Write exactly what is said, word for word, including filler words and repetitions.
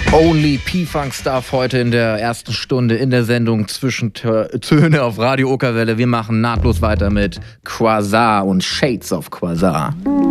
Only P-Funk Stuff heute in der ersten Stunde in der Sendung Zwischentöne auf Radio Okerwelle. Wir machen nahtlos weiter mit Quasar und Shades of Quasar.